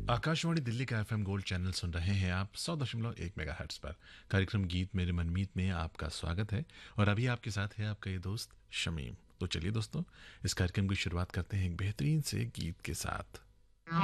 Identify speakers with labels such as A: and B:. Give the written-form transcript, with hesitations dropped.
A: आकाशवाणी दिल्ली का FM gold channel सुन रहे हैं आप 100.1 मेगाहर्ट्ज पर। कार्यक्रम गीत मेरे मनमीत में आपका स्वागत है और अभी आपके साथ है आपका ये दोस्त शमीम। तो चलिए दोस्तों, इस कार्यक्रम की शुरुआत करते हैं एक बेहतरीन से गीत के साथ।